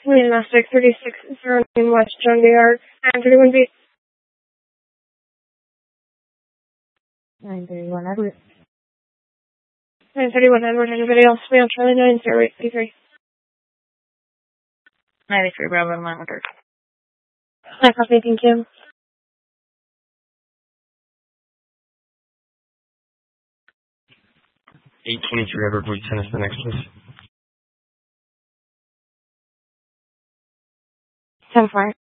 Lane Mastic 36 surrounding West John DR 931B. 931 Edward. 931 Edward. Anybody else? We on Charlie 90883. 93 Bravo Monitor. I copy, thank you. 823 Edward, will you send us the next, please? 10-4.